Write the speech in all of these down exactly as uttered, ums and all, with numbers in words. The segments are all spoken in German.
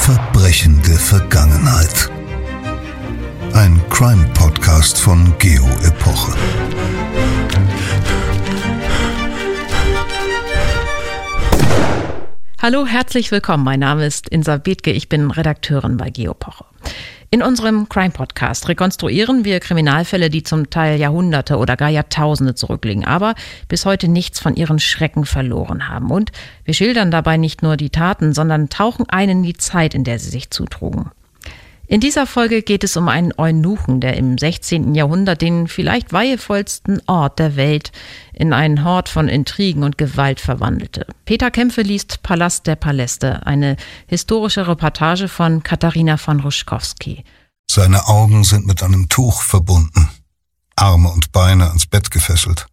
Verbrechen der Vergangenheit. Ein Crime-Podcast von Geo Epoche. Hallo, herzlich willkommen. Mein Name ist Insa Bethke, ich bin Redakteurin bei Geo Epoche. In unserem Crime-Podcast rekonstruieren wir Kriminalfälle, die zum Teil Jahrhunderte oder gar Jahrtausende zurückliegen, aber bis heute nichts von ihren Schrecken verloren haben. Und wir schildern dabei nicht nur die Taten, sondern tauchen ein in die Zeit, in der sie sich zutrugen. In dieser Folge geht es um einen Eunuchen, der im sechzehnten Jahrhundert den vielleicht weihevollsten Ort der Welt in einen Hort von Intrigen und Gewalt verwandelte. Peter Kämpfe liest Palast der Paläste, eine historische Reportage von Katharina von Ruschkowski. Seine Augen sind mit einem Tuch verbunden, Arme und Beine ans Bett gefesselt.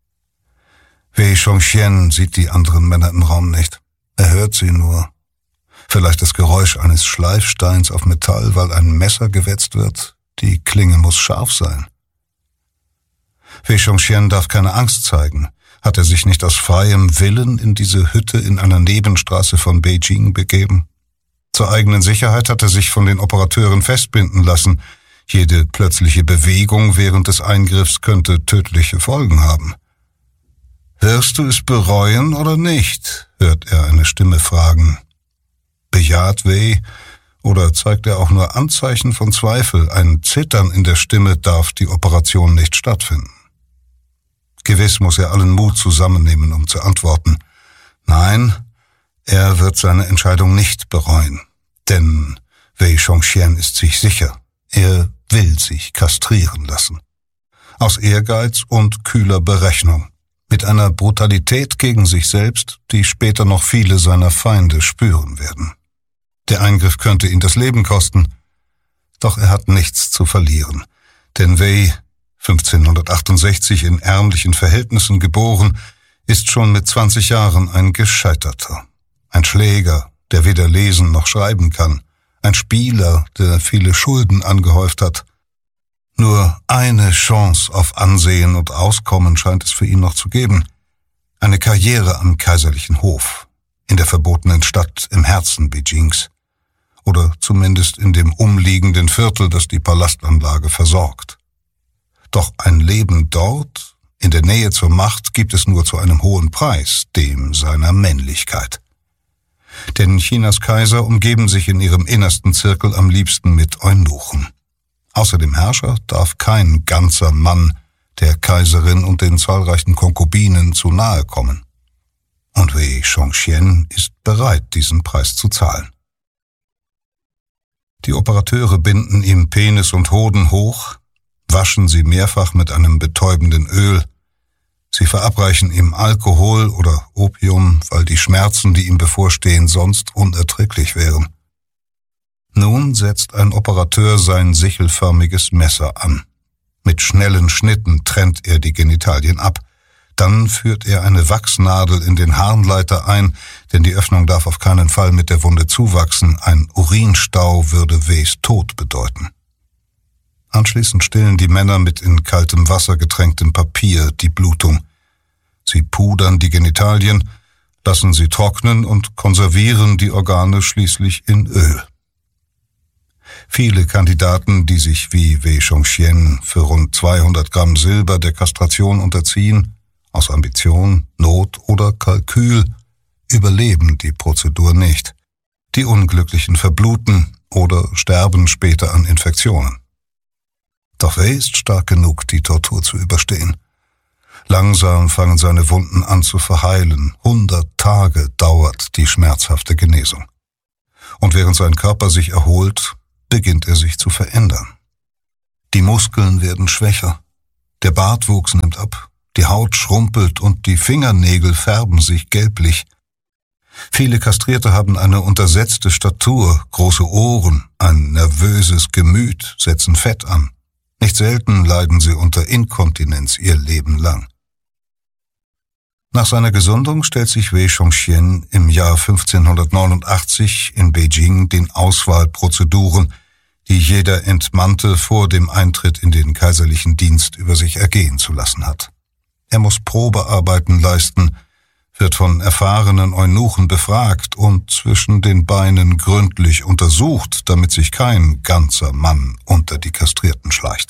Wei Chongqian sieht die anderen Männer im Raum nicht. Er hört sie nur. Vielleicht das Geräusch eines Schleifsteins auf Metall, weil ein Messer gewetzt wird. Die Klinge muss scharf sein. Wei Chongqian darf keine Angst zeigen. Hat er sich nicht aus freiem Willen in diese Hütte in einer Nebenstraße von Beijing begeben? Zur eigenen Sicherheit hat er sich von den Operateuren festbinden lassen. Jede plötzliche Bewegung während des Eingriffs könnte tödliche Folgen haben. »Wirst du es bereuen oder nicht?« hört er eine Stimme fragen. Bejaht Wei oder zeigt er auch nur Anzeichen von Zweifel? Ein Zittern in der Stimme darf die Operation nicht stattfinden. Gewiss muss er allen Mut zusammennehmen, um zu antworten. Nein, er wird seine Entscheidung nicht bereuen, denn Wei Chongqian ist sich sicher, er will sich kastrieren lassen. Aus Ehrgeiz und kühler Berechnung, mit einer Brutalität gegen sich selbst, die später noch viele seiner Feinde spüren werden. Der Eingriff könnte ihn das Leben kosten, doch er hat nichts zu verlieren, denn Wei, fünfzehnhundertachtundsechzig in ärmlichen Verhältnissen geboren, ist schon mit zwanzig Jahren ein Gescheiterter, ein Schläger, der weder lesen noch schreiben kann, ein Spieler, der viele Schulden angehäuft hat. Nur eine Chance auf Ansehen und Auskommen scheint es für ihn noch zu geben, eine Karriere am kaiserlichen Hof, in der verbotenen Stadt im Herzen Beijings, oder zumindest in dem umliegenden Viertel, das die Palastanlage versorgt. Doch ein Leben dort, in der Nähe zur Macht, gibt es nur zu einem hohen Preis, dem seiner Männlichkeit. Denn Chinas Kaiser umgeben sich in ihrem innersten Zirkel am liebsten mit Eunuchen. Außer dem Herrscher darf kein ganzer Mann der Kaiserin und den zahlreichen Konkubinen zu nahe kommen. Und Wei Chongqian ist bereit, diesen Preis zu zahlen. Die Operateure binden ihm Penis und Hoden hoch, waschen sie mehrfach mit einem betäubenden Öl. Sie verabreichen ihm Alkohol oder Opium, weil die Schmerzen, die ihm bevorstehen, sonst unerträglich wären. Nun setzt ein Operateur sein sichelförmiges Messer an. Mit schnellen Schnitten trennt er die Genitalien ab. Dann führt er eine Wachsnadel in den Harnleiter ein, denn die Öffnung darf auf keinen Fall mit der Wunde zuwachsen. Ein Urinstau würde Weis Tod bedeuten. Anschließend stillen die Männer mit in kaltem Wasser getränktem Papier die Blutung. Sie pudern die Genitalien, lassen sie trocknen und konservieren die Organe schließlich in Öl. Viele Kandidaten, die sich wie Wei Chongqian für rund zweihundert Gramm Silber der Kastration unterziehen, aus Ambition, Not oder Kalkül, überleben die Prozedur nicht. Die Unglücklichen verbluten oder sterben später an Infektionen. Doch Wei ist stark genug, die Tortur zu überstehen. Langsam fangen seine Wunden an zu verheilen. Hundert Tage dauert die schmerzhafte Genesung. Und während sein Körper sich erholt, beginnt er sich zu verändern. Die Muskeln werden schwächer, der Bartwuchs nimmt ab, die Haut schrumpelt und die Fingernägel färben sich gelblich. Viele Kastrierte haben eine untersetzte Statur, große Ohren, ein nervöses Gemüt, setzen Fett an. Nicht selten leiden sie unter Inkontinenz ihr Leben lang. Nach seiner Gesundung stellt sich Wei Chongqian im Jahr fünfzehnhundertneunundachtzig in Beijing den Auswahlprozeduren, die jeder Entmannte vor dem Eintritt in den kaiserlichen Dienst über sich ergehen zu lassen hat. Er muss Probearbeiten leisten, wird von erfahrenen Eunuchen befragt und zwischen den Beinen gründlich untersucht, damit sich kein ganzer Mann unter die Kastrierten schleicht.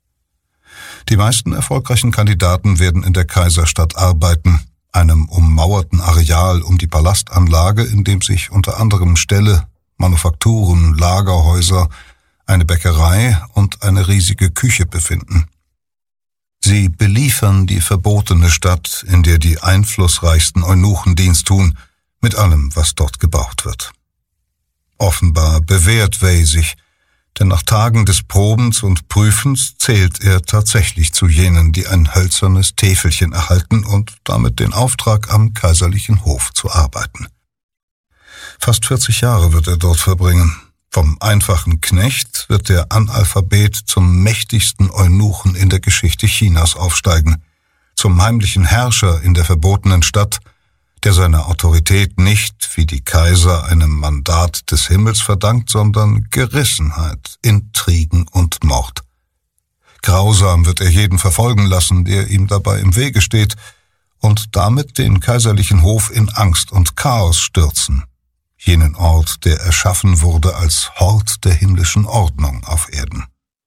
Die meisten erfolgreichen Kandidaten werden in der Kaiserstadt arbeiten, einem ummauerten Areal um die Palastanlage, in dem sich unter anderem Ställe, Manufakturen, Lagerhäuser, eine Bäckerei und eine riesige Küche befinden. Sie beliefern die verbotene Stadt, in der die einflussreichsten Eunuchen Dienst tun, mit allem, was dort gebraucht wird. Offenbar bewährt Wei sich, denn nach Tagen des Probens und Prüfens zählt er tatsächlich zu jenen, die ein hölzernes Täfelchen erhalten und damit den Auftrag am kaiserlichen Hof zu arbeiten. Fast vierzig Jahre wird er dort verbringen. Vom einfachen Knecht wird der Analphabet zum mächtigsten Eunuchen in der Geschichte Chinas aufsteigen, zum heimlichen Herrscher in der verbotenen Stadt, der seine Autorität nicht, wie die Kaiser, einem Mandat des Himmels verdankt, sondern Gerissenheit, Intrigen und Mord. Grausam wird er jeden verfolgen lassen, der ihm dabei im Wege steht, und damit den kaiserlichen Hof in Angst und Chaos stürzen, jenen Ort, der erschaffen wurde als Hort der himmlischen Ordnung auf Erden.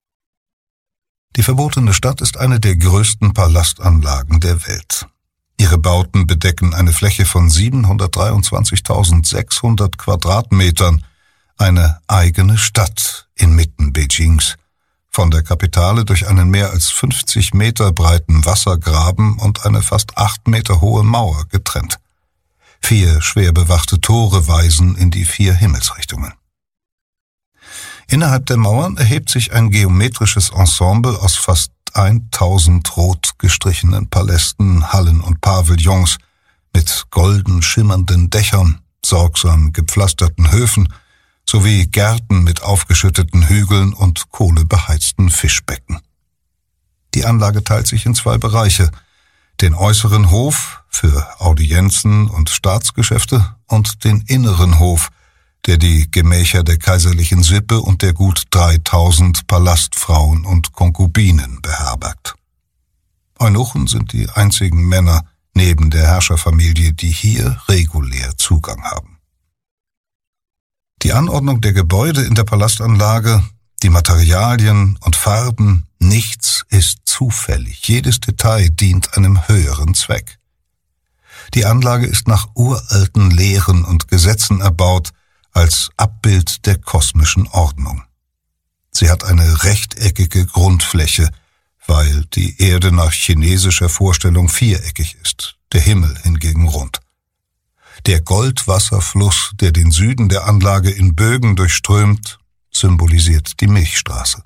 Die verbotene Stadt ist eine der größten Palastanlagen der Welt. Ihre Bauten bedecken eine Fläche von siebenhundertdreiundzwanzigtausendsechshundert Quadratmetern, eine eigene Stadt inmitten Beijings, von der Kapitale durch einen mehr als fünfzig Meter breiten Wassergraben und eine fast acht Meter hohe Mauer getrennt. Vier schwer bewachte Tore weisen in die vier Himmelsrichtungen. Innerhalb der Mauern erhebt sich ein geometrisches Ensemble aus fast tausend rot gestrichenen Palästen, Hallen und Pavillons mit golden schimmernden Dächern, sorgsam gepflasterten Höfen sowie Gärten mit aufgeschütteten Hügeln und kohlebeheizten Fischbecken. Die Anlage teilt sich in zwei Bereiche: den äußeren Hof für Audienzen und Staatsgeschäfte und den inneren Hof, der die Gemächer der kaiserlichen Sippe und der gut dreitausend Palastfrauen und Konkubinen beherbergt. Eunuchen sind die einzigen Männer neben der Herrscherfamilie, die hier regulär Zugang haben. Die Anordnung der Gebäude in der Palastanlage, die Materialien und Farben, nichts ist zufällig. Jedes Detail dient einem höheren Zweck. Die Anlage ist nach uralten Lehren und Gesetzen erbaut, als Abbild der kosmischen Ordnung. Sie hat eine rechteckige Grundfläche, weil die Erde nach chinesischer Vorstellung viereckig ist, der Himmel hingegen rund. Der Goldwasserfluss, der den Süden der Anlage in Bögen durchströmt, symbolisiert die Milchstraße.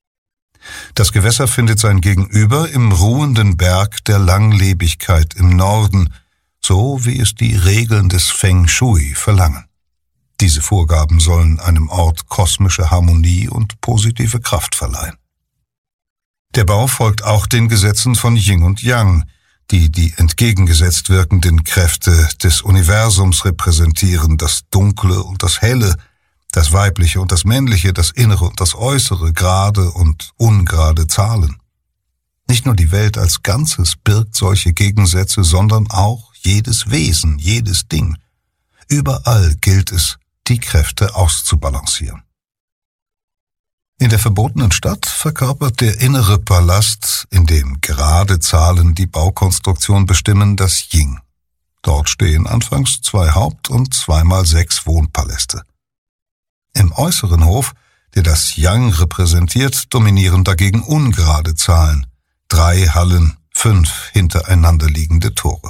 Das Gewässer findet sein Gegenüber im ruhenden Berg der Langlebigkeit im Norden, so wie es die Regeln des Feng Shui verlangen. Diese Vorgaben sollen einem Ort kosmische Harmonie und positive Kraft verleihen. Der Bau folgt auch den Gesetzen von Yin und Yang, die die entgegengesetzt wirkenden Kräfte des Universums repräsentieren, das Dunkle und das Helle, das Weibliche und das Männliche, das Innere und das Äußere, gerade und ungerade Zahlen. Nicht nur die Welt als Ganzes birgt solche Gegensätze, sondern auch jedes Wesen, jedes Ding. Überall gilt es, die Kräfte auszubalancieren. In der verbotenen Stadt verkörpert der innere Palast, in dem gerade Zahlen die Baukonstruktion bestimmen, das Yin. Dort stehen anfangs zwei Haupt- und zweimal sechs Wohnpaläste. Im äußeren Hof, der das Yang repräsentiert, dominieren dagegen ungerade Zahlen, drei Hallen, fünf hintereinander liegende Tore.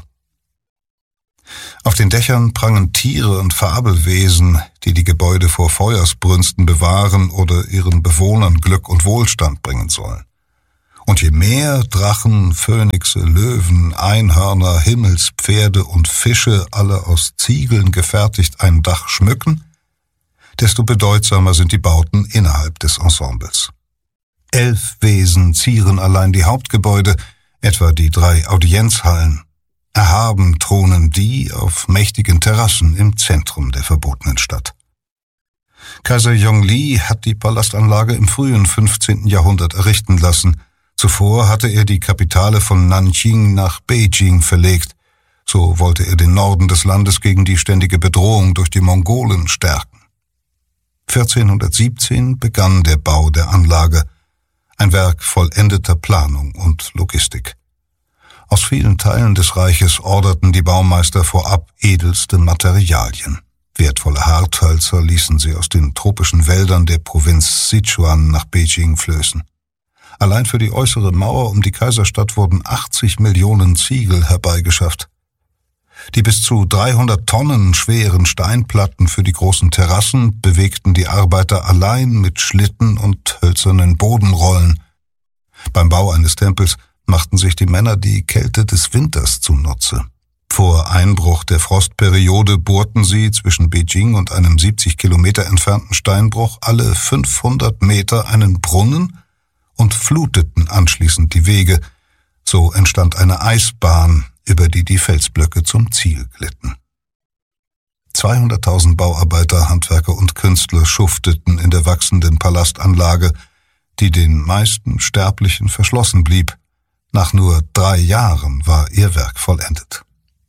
Auf den Dächern prangen Tiere und Fabelwesen, die die Gebäude vor Feuersbrünsten bewahren oder ihren Bewohnern Glück und Wohlstand bringen sollen. Und je mehr Drachen, Phönixe, Löwen, Einhörner, Himmelspferde und Fische alle aus Ziegeln gefertigt ein Dach schmücken, desto bedeutsamer sind die Bauten innerhalb des Ensembles. Elf Wesen zieren allein die Hauptgebäude, etwa die drei Audienzhallen. Erhaben thronen die auf mächtigen Terrassen im Zentrum der verbotenen Stadt. Kaiser Yongli hat die Palastanlage im frühen fünfzehnten Jahrhundert errichten lassen. Zuvor hatte er die Kapitale von Nanjing nach Beijing verlegt, So wollte er den Norden des Landes gegen die ständige Bedrohung durch die Mongolen stärken. vierzehnhundertsiebzehn begann der Bau der Anlage, ein Werk vollendeter Planung und Logistik. Aus vielen Teilen des Reiches orderten die Baumeister vorab edelste Materialien. Wertvolle Harthölzer ließen sie aus den tropischen Wäldern der Provinz Sichuan nach Beijing flößen. Allein für die äußere Mauer um die Kaiserstadt wurden achtzig Millionen Ziegel herbeigeschafft. Die bis zu dreihundert Tonnen schweren Steinplatten für die großen Terrassen bewegten die Arbeiter allein mit Schlitten und hölzernen Bodenrollen. Beim Bau eines Tempels machten sich die Männer die Kälte des Winters zunutze. Vor Einbruch der Frostperiode bohrten sie zwischen Beijing und einem siebzig Kilometer entfernten Steinbruch alle fünfhundert Meter einen Brunnen und fluteten anschließend die Wege. So entstand eine Eisbahn, über die die Felsblöcke zum Ziel glitten. zweihunderttausend Bauarbeiter, Handwerker und Künstler schufteten in der wachsenden Palastanlage, die den meisten Sterblichen verschlossen blieb. Nach nur drei Jahren war ihr Werk vollendet.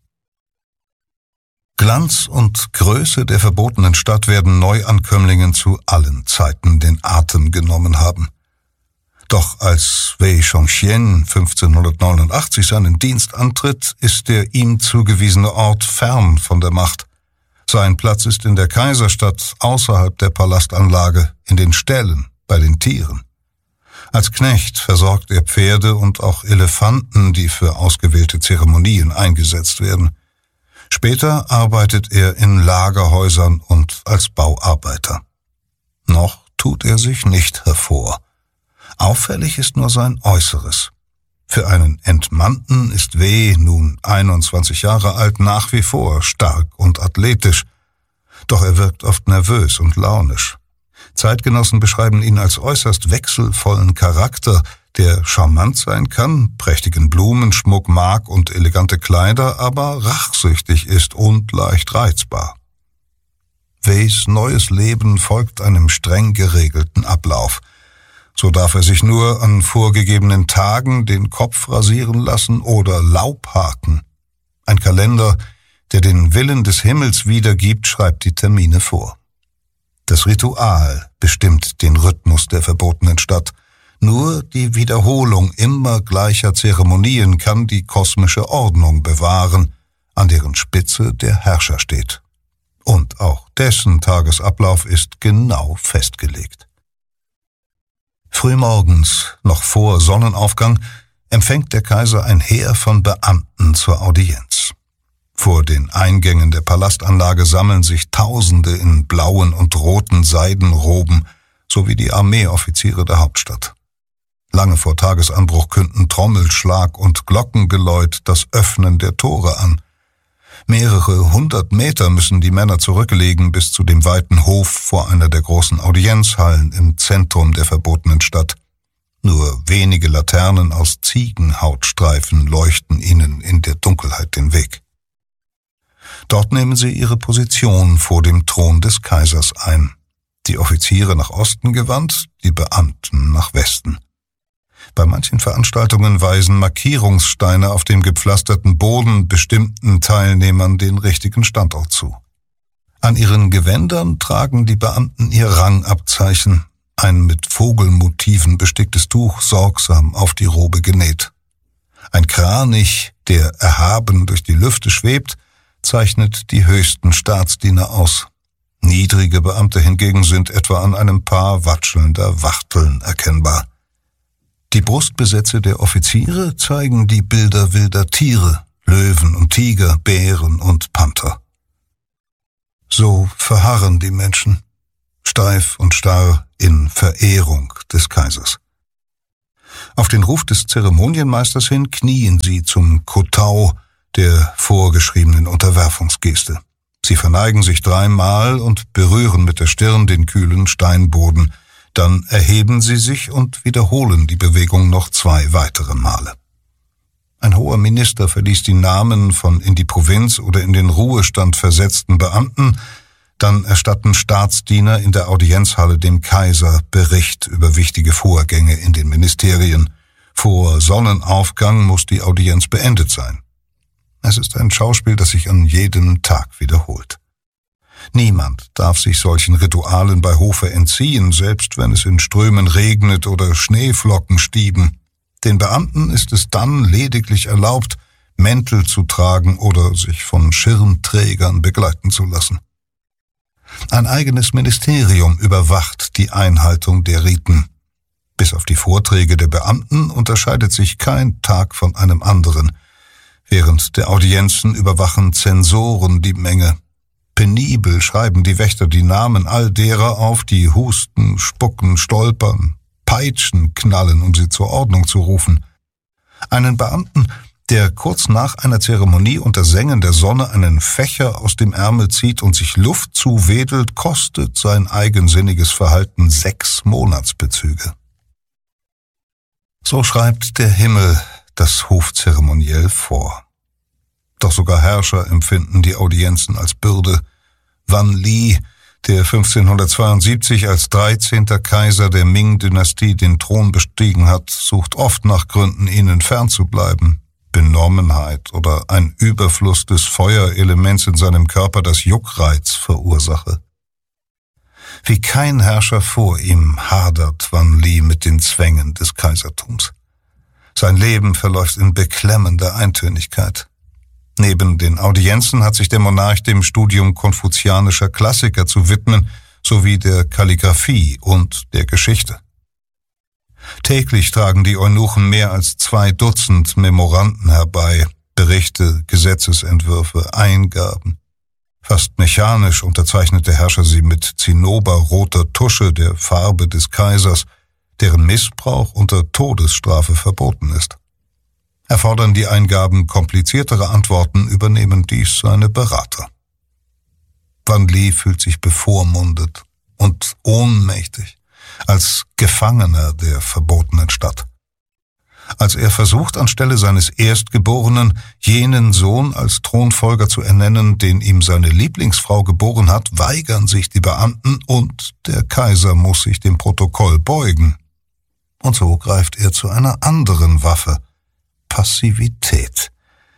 Glanz und Größe der verbotenen Stadt werden Neuankömmlingen zu allen Zeiten den Atem genommen haben. Doch als Wei Chongxian fünfzehnhundertneunundachtzig seinen Dienst antritt, ist der ihm zugewiesene Ort fern von der Macht. Sein Platz ist in der Kaiserstadt, außerhalb der Palastanlage, in den Ställen, bei den Tieren. Als Knecht versorgt er Pferde und auch Elefanten, die für ausgewählte Zeremonien eingesetzt werden. Später arbeitet er in Lagerhäusern und als Bauarbeiter. Noch tut er sich nicht hervor. Auffällig ist nur sein Äußeres. Für einen Entmannten ist Wei, nun einundzwanzig Jahre alt, nach wie vor stark und athletisch. Doch er wirkt oft nervös und launisch. Zeitgenossen beschreiben ihn als äußerst wechselvollen Charakter, der charmant sein kann, prächtigen Blumenschmuck mag und elegante Kleider, aber rachsüchtig ist und leicht reizbar. Weis neues Leben folgt einem streng geregelten Ablauf. So darf er sich nur an vorgegebenen Tagen den Kopf rasieren lassen oder Laub haken. Ein Kalender, der den Willen des Himmels wiedergibt, schreibt die Termine vor. Das Ritual bestimmt den Rhythmus der verbotenen Stadt. Nur die Wiederholung immer gleicher Zeremonien kann die kosmische Ordnung bewahren, an deren Spitze der Herrscher steht. Und auch dessen Tagesablauf ist genau festgelegt. Frühmorgens, noch vor Sonnenaufgang, empfängt der Kaiser ein Heer von Beamten zur Audienz. Vor den Eingängen der Palastanlage sammeln sich Tausende in blauen und roten Seidenroben sowie die Armeeoffiziere der Hauptstadt. Lange vor Tagesanbruch künden Trommelschlag und Glockengeläut das Öffnen der Tore an. Mehrere hundert Meter müssen die Männer zurücklegen bis zu dem weiten Hof vor einer der großen Audienzhallen im Zentrum der verbotenen Stadt. Nur wenige Laternen aus Ziegenhautstreifen leuchten ihnen in der Dunkelheit den Weg. Dort nehmen sie ihre Position vor dem Thron des Kaisers ein. Die Offiziere nach Osten gewandt, die Beamten nach Westen. Bei manchen Veranstaltungen weisen Markierungssteine auf dem gepflasterten Boden bestimmten Teilnehmern den richtigen Standort zu. An ihren Gewändern tragen die Beamten ihr Rangabzeichen, ein mit Vogelmotiven besticktes Tuch sorgsam auf die Robe genäht. Ein Kranich, der erhaben durch die Lüfte schwebt, zeichnet die höchsten Staatsdiener aus. Niedrige Beamte hingegen sind etwa an einem Paar watschelnder Wachteln erkennbar. Die Brustbesätze der Offiziere zeigen die Bilder wilder Tiere, Löwen und Tiger, Bären und Panther. So verharren die Menschen, steif und starr in Verehrung des Kaisers. Auf den Ruf des Zeremonienmeisters hin knien sie zum Kotau, der vorgeschriebenen Unterwerfungsgeste. Sie verneigen sich dreimal und berühren mit der Stirn den kühlen Steinboden. Dann erheben sie sich und wiederholen die Bewegung noch zwei weitere Male. Ein hoher Minister verliest die Namen von in die Provinz oder in den Ruhestand versetzten Beamten. Dann erstatten Staatsdiener in der Audienzhalle dem Kaiser Bericht über wichtige Vorgänge in den Ministerien. Vor Sonnenaufgang muss die Audienz beendet sein. Es ist ein Schauspiel, das sich an jedem Tag wiederholt. Niemand darf sich solchen Ritualen bei Hofe entziehen, selbst wenn es in Strömen regnet oder Schneeflocken stieben. Den Beamten ist es dann lediglich erlaubt, Mäntel zu tragen oder sich von Schirmträgern begleiten zu lassen. Ein eigenes Ministerium überwacht die Einhaltung der Riten. Bis auf die Vorträge der Beamten unterscheidet sich kein Tag von einem anderen. Während der Audienzen überwachen Zensoren die Menge. Penibel schreiben die Wächter die Namen all derer auf, die husten, spucken, stolpern, peitschen, knallen, um sie zur Ordnung zu rufen. Einen Beamten, der kurz nach einer Zeremonie unter Sengen der Sonne einen Fächer aus dem Ärmel zieht und sich Luft zuwedelt, kostet sein eigensinniges Verhalten sechs Monatsbezüge. So schreibt der Himmel das Hofzeremoniell vor. Doch sogar Herrscher empfinden die Audienzen als Bürde. Wan Li, der fünfzehnhundertzweiundsiebzig als dreizehnter Kaiser der Ming-Dynastie den Thron bestiegen hat, sucht oft nach Gründen, ihnen fernzubleiben. Benommenheit oder ein Überfluss des Feuerelements in seinem Körper das Juckreiz verursache. Wie kein Herrscher vor ihm hadert Wan Li mit den Zwängen des Kaisertums. Sein Leben verläuft in beklemmender Eintönigkeit. Neben den Audienzen hat sich der Monarch dem Studium konfuzianischer Klassiker zu widmen, sowie der Kalligraphie und der Geschichte. Täglich tragen die Eunuchen mehr als zwei Dutzend Memoranden herbei, Berichte, Gesetzesentwürfe, Eingaben. Fast mechanisch unterzeichnet der Herrscher sie mit zinnoberroter Tusche, der Farbe des Kaisers, deren Missbrauch unter Todesstrafe verboten ist. Erfordern die Eingaben kompliziertere Antworten, übernehmen dies seine Berater. Wan Li fühlt sich bevormundet und ohnmächtig, als Gefangener der verbotenen Stadt. Als er versucht, anstelle seines Erstgeborenen jenen Sohn als Thronfolger zu ernennen, den ihm seine Lieblingsfrau geboren hat, weigern sich die Beamten und der Kaiser muss sich dem Protokoll beugen. Und so greift er zu einer anderen Waffe: Passivität.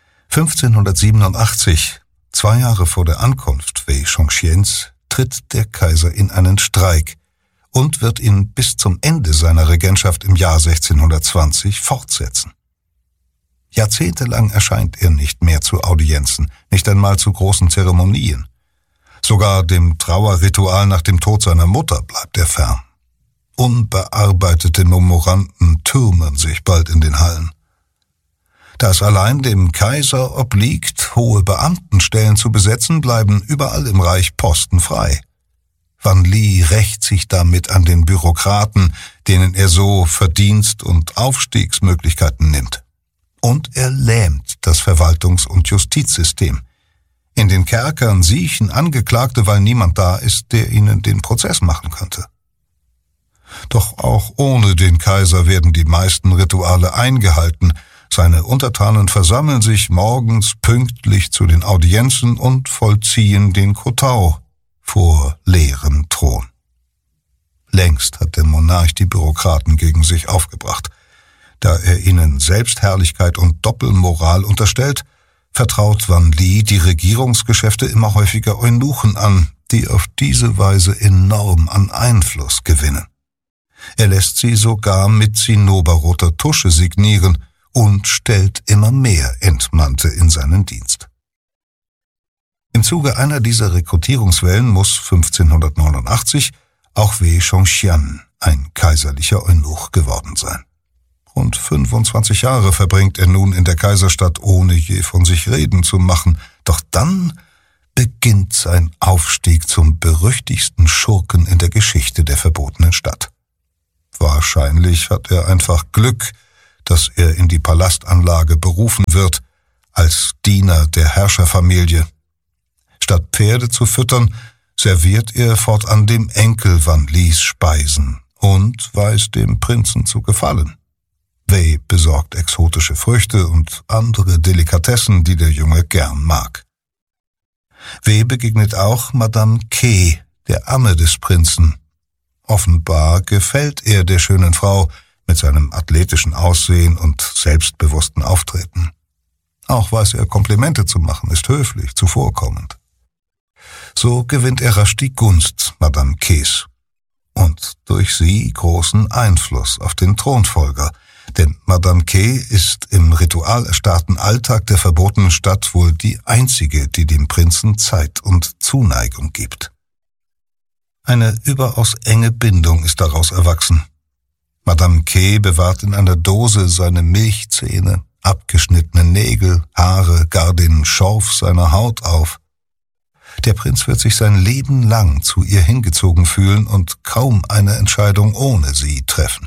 fünfzehnhundertsiebenundachtzig, zwei Jahre vor der Ankunft Wei Chongqians, tritt der Kaiser in einen Streik und wird ihn bis zum Ende seiner Regentschaft im Jahr sechzehnhundertzwanzig fortsetzen. Jahrzehntelang erscheint er nicht mehr zu Audienzen, nicht einmal zu großen Zeremonien. Sogar dem Trauerritual nach dem Tod seiner Mutter bleibt er fern. Unbearbeitete Memoranden türmen sich bald in den Hallen. Da es allein dem Kaiser obliegt, hohe Beamtenstellen zu besetzen, bleiben überall im Reich Posten frei. Wan Li rächt sich damit an den Bürokraten, denen er so Verdienst- und Aufstiegsmöglichkeiten nimmt. Und er lähmt das Verwaltungs- und Justizsystem. In den Kerkern siechen Angeklagte, weil niemand da ist, der ihnen den Prozess machen könnte. Doch auch ohne den Kaiser werden die meisten Rituale eingehalten. Seine Untertanen versammeln sich morgens pünktlich zu den Audienzen und vollziehen den Kotau vor leerem Thron. Längst hat der Monarch die Bürokraten gegen sich aufgebracht. Da er ihnen Selbstherrlichkeit und Doppelmoral unterstellt, vertraut Wan Li die Regierungsgeschäfte immer häufiger Eunuchen an, die auf diese Weise enorm an Einfluss gewinnen. Er lässt sie sogar mit zinnoberroter Tusche signieren und stellt immer mehr Entmannte in seinen Dienst. Im Zuge einer dieser Rekrutierungswellen muss fünfzehnhundertneunundachtzig auch Wei Chongqian ein kaiserlicher Eunuch geworden sein. Rund fünfundzwanzig Jahre verbringt er nun in der Kaiserstadt, ohne je von sich reden zu machen. Doch dann beginnt sein Aufstieg zum berüchtigsten Schurken in der Geschichte der verbotenen Stadt. Wahrscheinlich hat er einfach Glück, dass er in die Palastanlage berufen wird, als Diener der Herrscherfamilie. Statt Pferde zu füttern, serviert er fortan dem Enkel Wan Lis Speisen und weiß dem Prinzen zu gefallen. Wei besorgt exotische Früchte und andere Delikatessen, die der Junge gern mag. Wei begegnet auch Madame Ke, der Amme des Prinzen. Offenbar gefällt er der schönen Frau mit seinem athletischen Aussehen und selbstbewussten Auftreten. Auch weiß er Komplimente zu machen, ist höflich, zuvorkommend. So gewinnt er rasch die Gunst Madame Ks und durch sie großen Einfluss auf den Thronfolger, denn Madame K ist im ritualerstarrten Alltag der verbotenen Stadt wohl die einzige, die dem Prinzen Zeit und Zuneigung gibt. Eine überaus enge Bindung ist daraus erwachsen. Madame K bewahrt in einer Dose seine Milchzähne, abgeschnittene Nägel, Haare, gar den Schorf seiner Haut auf. Der Prinz wird sich sein Leben lang zu ihr hingezogen fühlen und kaum eine Entscheidung ohne sie treffen.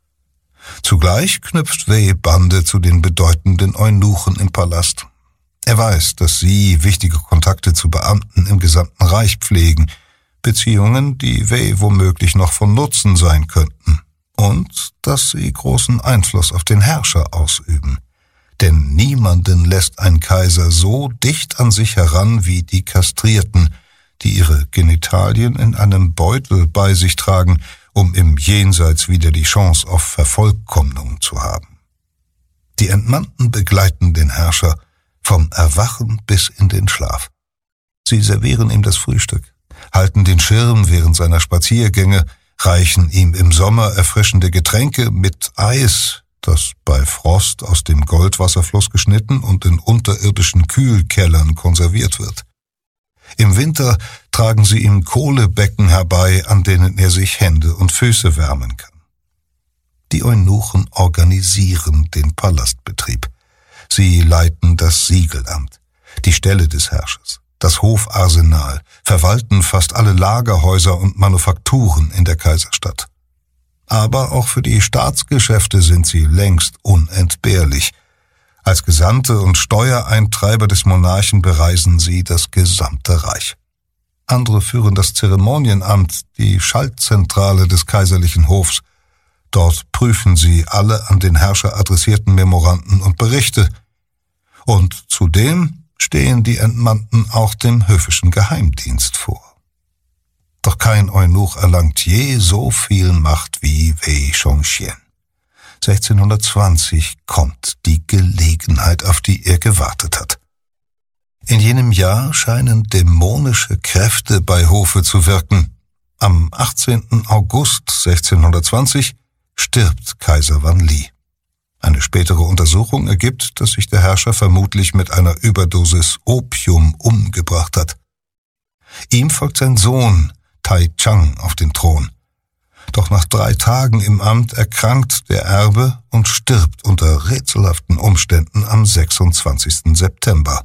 Zugleich knüpft Wei Bande zu den bedeutenden Eunuchen im Palast. Er weiß, dass sie wichtige Kontakte zu Beamten im gesamten Reich pflegen, Beziehungen, die Wei womöglich noch von Nutzen sein könnten, und dass sie großen Einfluss auf den Herrscher ausüben. Denn niemanden lässt ein Kaiser so dicht an sich heran wie die Kastrierten, die ihre Genitalien in einem Beutel bei sich tragen, um im Jenseits wieder die Chance auf Vervollkommnung zu haben. Die Entmannten begleiten den Herrscher vom Erwachen bis in den Schlaf. Sie servieren ihm das Frühstück, halten den Schirm während seiner Spaziergänge, reichen ihm im Sommer erfrischende Getränke mit Eis, das bei Frost aus dem Goldwasserfluss geschnitten und in unterirdischen Kühlkellern konserviert wird. Im Winter tragen sie ihm Kohlebecken herbei, an denen er sich Hände und Füße wärmen kann. Die Eunuchen organisieren den Palastbetrieb. Sie leiten das Siegelamt, die Ställe des Herrschers, das Hofarsenal, verwalten fast alle Lagerhäuser und Manufakturen in der Kaiserstadt. Aber auch für die Staatsgeschäfte sind sie längst unentbehrlich. Als Gesandte und Steuereintreiber des Monarchen bereisen sie das gesamte Reich. Andere führen das Zeremonienamt, die Schaltzentrale des kaiserlichen Hofs. Dort prüfen sie alle an den Herrscher adressierten Memoranden und Berichte. Und zudem stehen die Entmannten auch dem höfischen Geheimdienst vor. Doch kein Eunuch erlangt je so viel Macht wie Wei Chongqian. sechzehnhundertzwanzig kommt die Gelegenheit, auf die er gewartet hat. In jenem Jahr scheinen dämonische Kräfte bei Hofe zu wirken. Am achtzehnten August sechzehnhundertzwanzig stirbt Kaiser Wanli. Eine spätere Untersuchung ergibt, dass sich der Herrscher vermutlich mit einer Überdosis Opium umgebracht hat. Ihm folgt sein Sohn Tai Chang auf den Thron. Doch nach drei Tagen im Amt erkrankt der Erbe und stirbt unter rätselhaften Umständen am sechsundzwanzigsten September.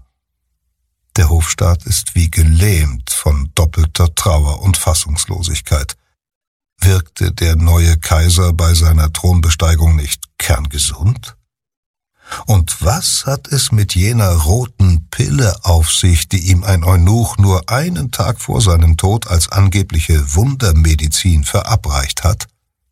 Der Hofstaat ist wie gelähmt von doppelter Trauer und Fassungslosigkeit. Wirkte der neue Kaiser bei seiner Thronbesteigung nicht kerngesund? Und was hat es mit jener roten Pille auf sich, die ihm ein Eunuch nur einen Tag vor seinem Tod als angebliche Wundermedizin verabreicht hat?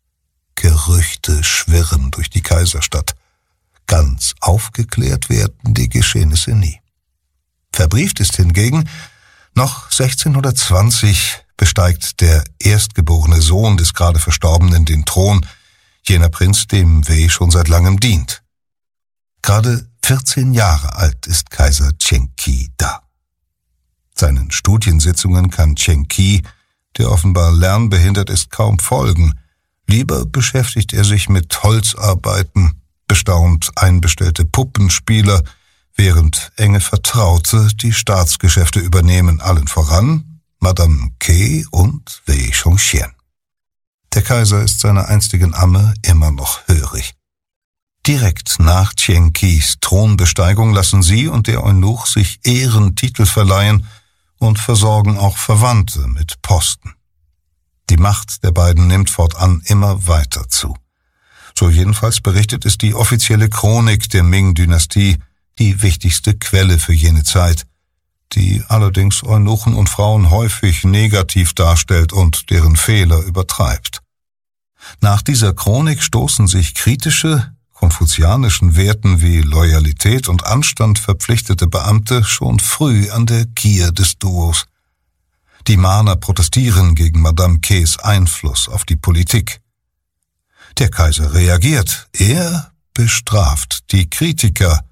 Gerüchte schwirren durch die Kaiserstadt. Ganz aufgeklärt werden die Geschehnisse nie. Verbrieft ist hingegen, noch sechzehnhundertzwanzig besteigt der erstgeborene Sohn des gerade Verstorbenen den Thron, jener Prinz, dem Wei schon seit langem dient. Gerade vierzehn Jahre alt ist Kaiser Chen Qi da. Seinen Studiensitzungen kann Chen Qi, der offenbar lernbehindert ist, kaum folgen. Lieber beschäftigt er sich mit Holzarbeiten, bestaunt einbestellte Puppenspieler, während enge Vertraute die Staatsgeschäfte übernehmen, allen voran Madame K und Wei Chongqian. Der Kaiser ist seiner einstigen Amme immer noch hörig. Direkt nach Chen Qis Thronbesteigung lassen sie und der Eunuch sich Ehrentitel verleihen und versorgen auch Verwandte mit Posten. Die Macht der beiden nimmt fortan immer weiter zu. So jedenfalls berichtet es die offizielle Chronik der Ming-Dynastie, die wichtigste Quelle für jene Zeit, die allerdings Eunuchen und Frauen häufig negativ darstellt und deren Fehler übertreibt. Nach dieser Chronik stoßen sich kritische, konfuzianischen Werten wie Loyalität und Anstand verpflichtete Beamte schon früh an der Gier des Duos. Die Mahner protestieren gegen Madame Ks Einfluss auf die Politik. Der Kaiser reagiert, er bestraft die Kritiker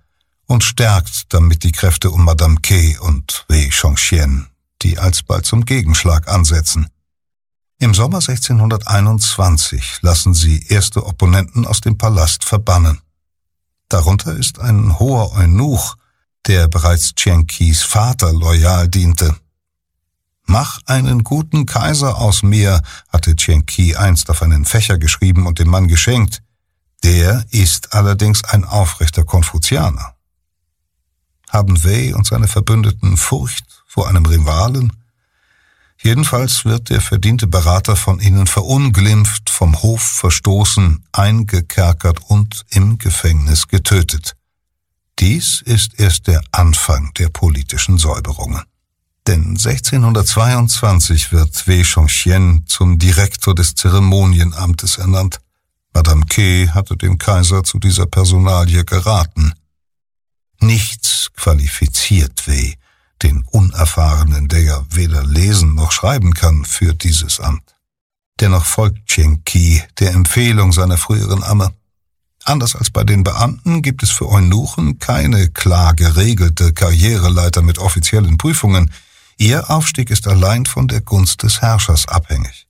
und stärkt damit die Kräfte um Madame Ke und Wei Chongxian, die alsbald zum Gegenschlag ansetzen. Im Sommer sechzehnhunderteinundzwanzig lassen sie erste Opponenten aus dem Palast verbannen. Darunter ist ein hoher Eunuch, der bereits Qian Qis Vater loyal diente. »Mach einen guten Kaiser aus mir«, hatte Qian Qi einst auf einen Fächer geschrieben und dem Mann geschenkt. Der ist allerdings ein aufrechter Konfuzianer. Haben Wei und seine Verbündeten Furcht vor einem Rivalen? Jedenfalls wird der verdiente Berater von ihnen verunglimpft, vom Hof verstoßen, eingekerkert und im Gefängnis getötet. Dies ist erst der Anfang der politischen Säuberungen. Denn sechzehnhundertzweiundzwanzig wird Wei Chongxian zum Direktor des Zeremonienamtes ernannt. Madame Ke hatte dem Kaiser zu dieser Personalie geraten. Nichts qualifiziert Wei, den Unerfahrenen, der ja weder lesen noch schreiben kann, für dieses Amt. Dennoch folgt Qian Qi der Empfehlung seiner früheren Amme. Anders als bei den Beamten gibt es für Eunuchen keine klar geregelte Karriereleiter mit offiziellen Prüfungen. Ihr Aufstieg ist allein von der Gunst des Herrschers abhängig.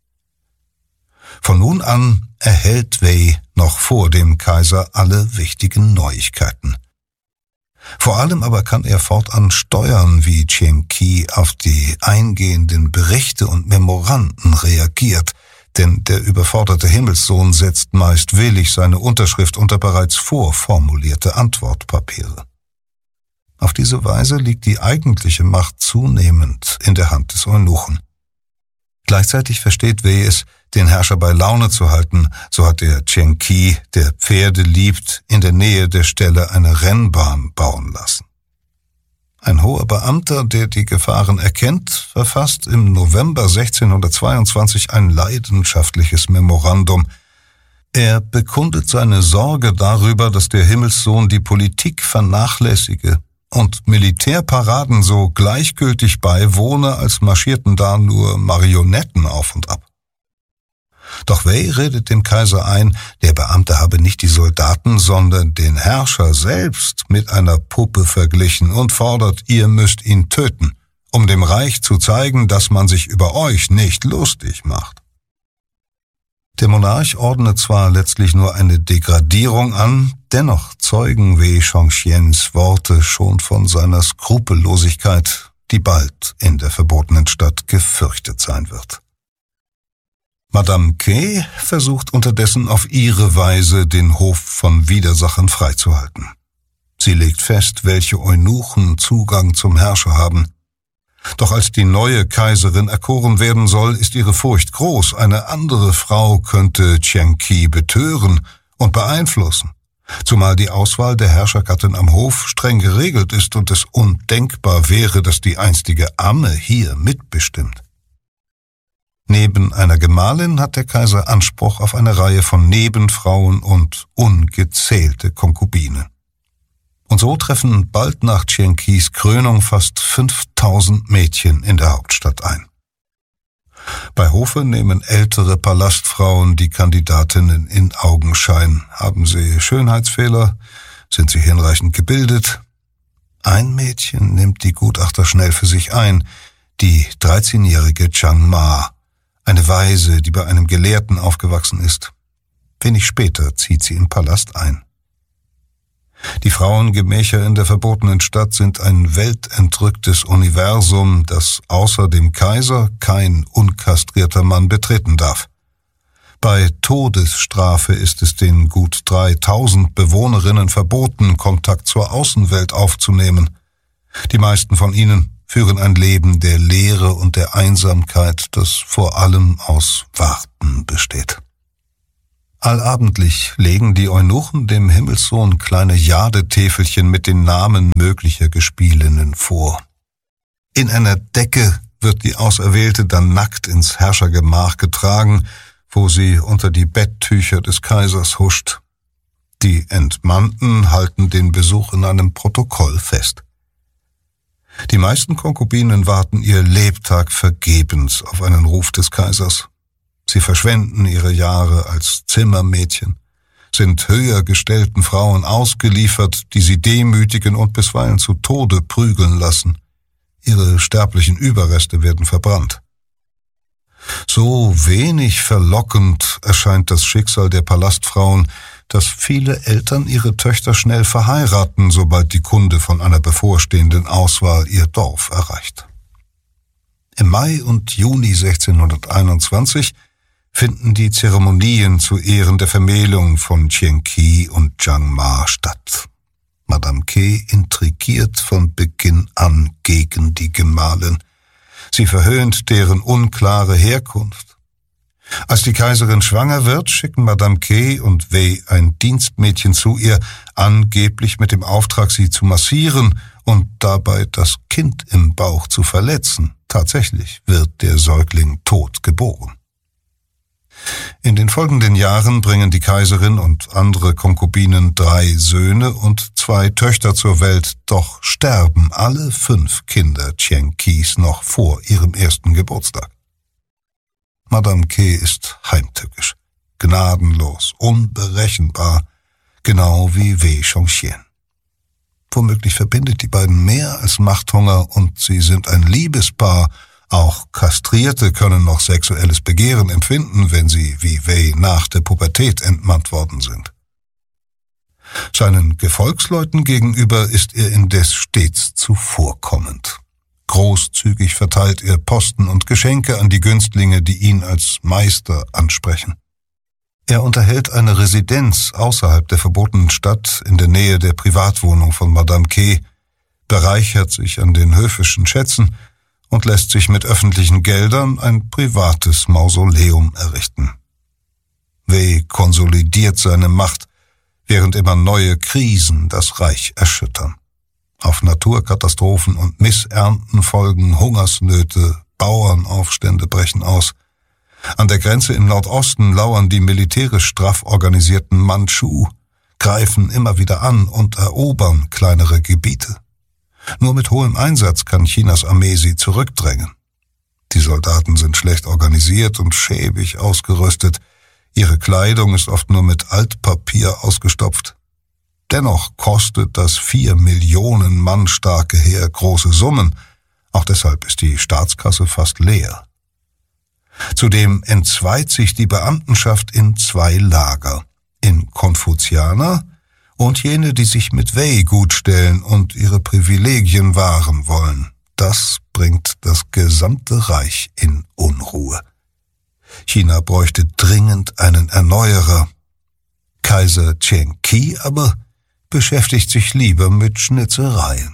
Von nun an erhält Wei noch vor dem Kaiser alle wichtigen Neuigkeiten. Vor allem aber kann er fortan steuern, wie Qian Qi auf die eingehenden Berichte und Memoranden reagiert, denn der überforderte Himmelssohn setzt meist willig seine Unterschrift unter bereits vorformulierte Antwortpapiere. Auf diese Weise liegt die eigentliche Macht zunehmend in der Hand des Eunuchen. Gleichzeitig versteht Wei es, den Herrscher bei Laune zu halten, so hat er Qian Qi, der Pferde liebt, in der Nähe der Stelle eine Rennbahn bauen lassen. Ein hoher Beamter, der die Gefahren erkennt, verfasst im November sechzehnhundertzweiundzwanzig ein leidenschaftliches Memorandum. Er bekundet seine Sorge darüber, dass der Himmelssohn die Politik vernachlässige und Militärparaden so gleichgültig beiwohne, als marschierten da nur Marionetten auf und ab. Doch Wei redet dem Kaiser ein, der Beamte habe nicht die Soldaten, sondern den Herrscher selbst mit einer Puppe verglichen und fordert, ihr müsst ihn töten, um dem Reich zu zeigen, dass man sich über euch nicht lustig macht. Der Monarch ordnet zwar letztlich nur eine Degradierung an, dennoch zeugen Wei Chongxians Worte schon von seiner Skrupellosigkeit, die bald in der verbotenen Stadt gefürchtet sein wird. Madame Ke versucht unterdessen auf ihre Weise, den Hof von Widersachern freizuhalten. Sie legt fest, welche Eunuchen Zugang zum Herrscher haben. Doch als die neue Kaiserin erkoren werden soll, ist ihre Furcht groß. Eine andere Frau könnte Qian Qi betören und beeinflussen, zumal die Auswahl der Herrschergattin am Hof streng geregelt ist und es undenkbar wäre, dass die einstige Amme hier mitbestimmt. Neben einer Gemahlin hat der Kaiser Anspruch auf eine Reihe von Nebenfrauen und ungezählte Konkubinen. Und so treffen bald nach Qian Qis Krönung fast fünftausend Mädchen in der Hauptstadt ein. Bei Hofe nehmen ältere Palastfrauen die Kandidatinnen in Augenschein. Haben sie Schönheitsfehler? Sind sie hinreichend gebildet? Ein Mädchen nimmt die Gutachter schnell für sich ein, die dreizehnjährige Zhang Ma, eine Waise, die bei einem Gelehrten aufgewachsen ist. Wenig später zieht sie im Palast ein. Die Frauengemächer in der verbotenen Stadt sind ein weltentrücktes Universum, das außer dem Kaiser kein unkastrierter Mann betreten darf. Bei Todesstrafe ist es den gut dreitausend Bewohnerinnen verboten, Kontakt zur Außenwelt aufzunehmen. Die meisten von ihnen führen ein Leben der Leere und der Einsamkeit, das vor allem aus Warten besteht. Allabendlich legen die Eunuchen dem Himmelssohn kleine Jadetäfelchen mit den Namen möglicher Gespielinnen vor. In einer Decke wird die Auserwählte dann nackt ins Herrschergemach getragen, wo sie unter die Betttücher des Kaisers huscht. Die Entmannten halten den Besuch in einem Protokoll fest. Die meisten Konkubinen warten ihr Lebtag vergebens auf einen Ruf des Kaisers. Sie verschwenden ihre Jahre als Zimmermädchen, sind höher gestellten Frauen ausgeliefert, die sie demütigen und bisweilen zu Tode prügeln lassen. Ihre sterblichen Überreste werden verbrannt. So wenig verlockend erscheint das Schicksal der Palastfrauen, dass viele Eltern ihre Töchter schnell verheiraten, sobald die Kunde von einer bevorstehenden Auswahl ihr Dorf erreicht. Im Mai und Juni sechzehnhunderteinundzwanzig finden die Zeremonien zu Ehren der Vermählung von Qian Qi und Zhang Ma statt. Madame Ke intrigiert von Beginn an gegen die Gemahlin. Sie verhöhnt deren unklare Herkunft. Als die Kaiserin schwanger wird, schicken Madame Ke und Wei ein Dienstmädchen zu ihr, angeblich mit dem Auftrag, sie zu massieren und dabei das Kind im Bauch zu verletzen. Tatsächlich wird der Säugling tot geboren. In den folgenden Jahren bringen die Kaiserin und andere Konkubinen drei Söhne und zwei Töchter zur Welt, doch sterben alle fünf Kinder Qian Qis noch vor ihrem ersten Geburtstag. Madame Ke ist heimtückisch, gnadenlos, unberechenbar, genau wie Wei Chongqian. Womöglich verbindet die beiden mehr als Machthunger und sie sind ein Liebespaar. Auch Kastrierte können noch sexuelles Begehren empfinden, wenn sie wie Wei nach der Pubertät entmannt worden sind. Seinen Gefolgsleuten gegenüber ist er indes stets zuvorkommend. Großzügig verteilt er Posten und Geschenke an die Günstlinge, die ihn als Meister ansprechen. Er unterhält eine Residenz außerhalb der verbotenen Stadt in der Nähe der Privatwohnung von Madame Ke, bereichert sich an den höfischen Schätzen und lässt sich mit öffentlichen Geldern ein privates Mausoleum errichten. Wei konsolidiert seine Macht, während immer neue Krisen das Reich erschüttern. Auf Naturkatastrophen und Missernten folgen Hungersnöte, Bauernaufstände brechen aus. An der Grenze im Nordosten lauern die militärisch straff organisierten Mandschu, greifen immer wieder an und erobern kleinere Gebiete. Nur mit hohem Einsatz kann Chinas Armee sie zurückdrängen. Die Soldaten sind schlecht organisiert und schäbig ausgerüstet. Ihre Kleidung ist oft nur mit Altpapier ausgestopft. Dennoch kostet das vier Millionen Mann starke Heer große Summen. Auch deshalb ist die Staatskasse fast leer. Zudem entzweit sich die Beamtenschaft in zwei Lager, in Konfuzianer und jene, die sich mit Wei gutstellen und ihre Privilegien wahren wollen. Das bringt das gesamte Reich in Unruhe. China bräuchte dringend einen Erneuerer. Kaiser Qian Qi aber beschäftigt sich lieber mit Schnitzereien.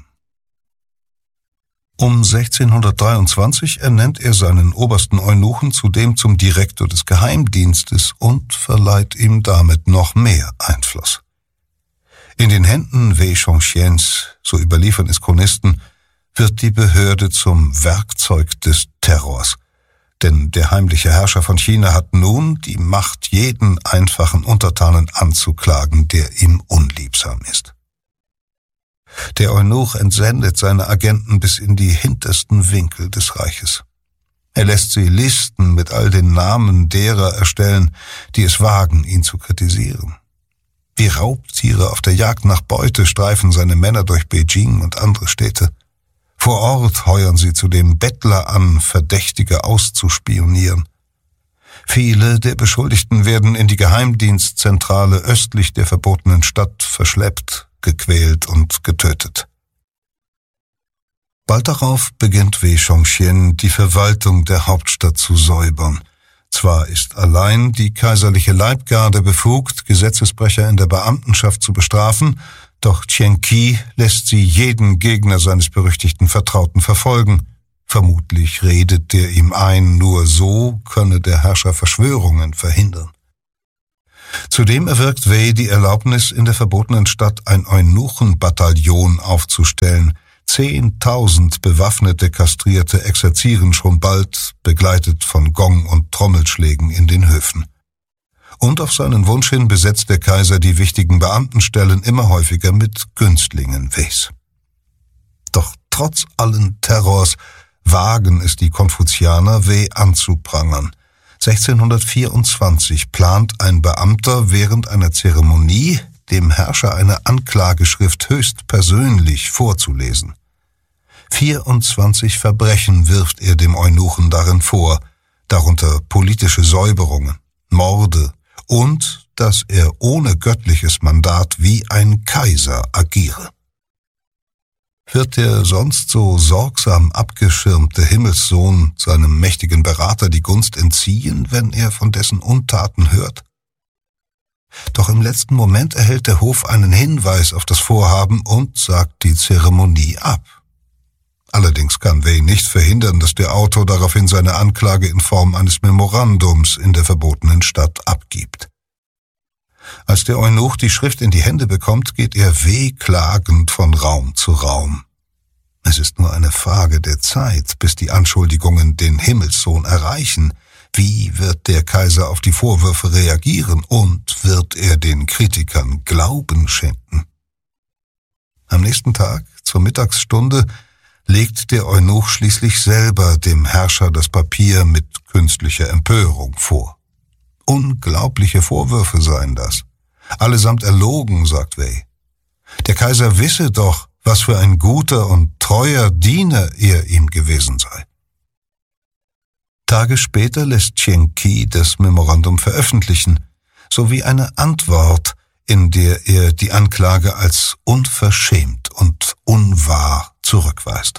Um sechzehnhundertdreiundzwanzig ernennt er seinen obersten Eunuchen zudem zum Direktor des Geheimdienstes und verleiht ihm damit noch mehr Einfluss. In den Händen Wei Chongqians, so überliefern es Chronisten, wird die Behörde zum Werkzeug des Terrors. Denn der heimliche Herrscher von China hat nun die Macht, jeden einfachen Untertanen anzuklagen, der ihm unliebsam ist. Der Eunuch entsendet seine Agenten bis in die hintersten Winkel des Reiches. Er lässt sie Listen mit all den Namen derer erstellen, die es wagen, ihn zu kritisieren. Wie Raubtiere auf der Jagd nach Beute streifen seine Männer durch Beijing und andere Städte. Vor Ort heuern sie zudem Bettler an, Verdächtige auszuspionieren. Viele der Beschuldigten werden in die Geheimdienstzentrale östlich der verbotenen Stadt verschleppt, gequält und getötet. Bald darauf beginnt Wei Chongqian, die Verwaltung der Hauptstadt zu säubern. Zwar ist allein die kaiserliche Leibgarde befugt, Gesetzesbrecher in der Beamtenschaft zu bestrafen, doch Qian Qi lässt sie jeden Gegner seines berüchtigten Vertrauten verfolgen. Vermutlich redet der ihm ein, nur so könne der Herrscher Verschwörungen verhindern. Zudem erwirkt Wei die Erlaubnis, in der verbotenen Stadt ein Eunuchenbataillon aufzustellen. Zehntausend bewaffnete Kastrierte exerzieren schon bald, begleitet von Gong- und Trommelschlägen in den Höfen. Und auf seinen Wunsch hin besetzt der Kaiser die wichtigen Beamtenstellen immer häufiger mit Günstlingen Weis. Doch trotz allen Terrors wagen es die Konfuzianer, Wei anzuprangern. sechzehnhundertvierundzwanzig plant ein Beamter während einer Zeremonie, dem Herrscher eine Anklageschrift höchstpersönlich vorzulesen. vierundzwanzig Verbrechen wirft er dem Eunuchen darin vor, darunter politische Säuberungen, Morde und dass er ohne göttliches Mandat wie ein Kaiser agiere. Wird der sonst so sorgsam abgeschirmte Himmelssohn seinem mächtigen Berater die Gunst entziehen, wenn er von dessen Untaten hört? Doch im letzten Moment erhält der Hof einen Hinweis auf das Vorhaben und sagt die Zeremonie ab. Allerdings kann Wei nicht verhindern, dass der Autor daraufhin seine Anklage in Form eines Memorandums in der verbotenen Stadt abgibt. Als der Eunuch die Schrift in die Hände bekommt, geht er wehklagend von Raum zu Raum. Es ist nur eine Frage der Zeit, bis die Anschuldigungen den Himmelssohn erreichen. Wie wird der Kaiser auf die Vorwürfe reagieren und wird er den Kritikern Glauben schenken? Am nächsten Tag, zur Mittagsstunde, legt der Eunuch schließlich selber dem Herrscher das Papier mit künstlicher Empörung vor. Unglaubliche Vorwürfe seien das. Allesamt erlogen, sagt Wei. Der Kaiser wisse doch, was für ein guter und treuer Diener er ihm gewesen sei. Tage später lässt Qian Qi das Memorandum veröffentlichen, sowie eine Antwort, in der er die Anklage als unverschämt und unwahr zurückweist.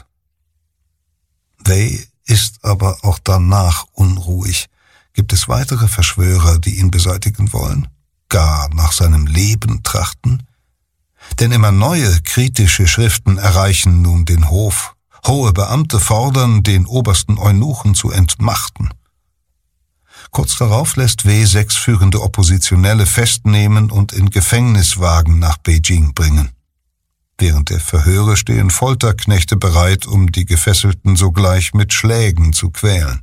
Wei ist aber auch danach unruhig. Gibt es weitere Verschwörer, die ihn beseitigen wollen? Gar nach seinem Leben trachten? Denn immer neue kritische Schriften erreichen nun den Hof. Hohe Beamte fordern, den obersten Eunuchen zu entmachten. Kurz darauf lässt Wei sechs führende Oppositionelle festnehmen und in Gefängniswagen nach Beijing bringen. Während der Verhöre stehen Folterknechte bereit, um die Gefesselten sogleich mit Schlägen zu quälen.